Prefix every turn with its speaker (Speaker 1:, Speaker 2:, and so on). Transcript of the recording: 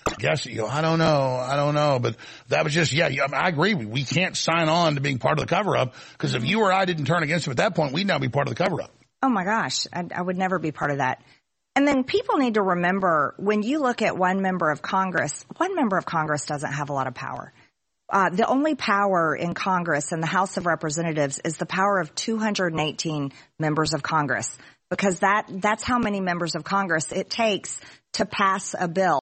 Speaker 1: I guess, I don't know. But that was just, I agree. We can't sign on to being part of the cover-up, because if you or I didn't turn against him at that point, we'd now be part of the cover-up.
Speaker 2: Oh, my gosh. I would never be part of that. And then people need to remember, when you look at one member of Congress doesn't have a lot of power. The only power in Congress and the House of Representatives is the power of 218 members of Congress, because that's how many members of Congress it takes to pass a bill.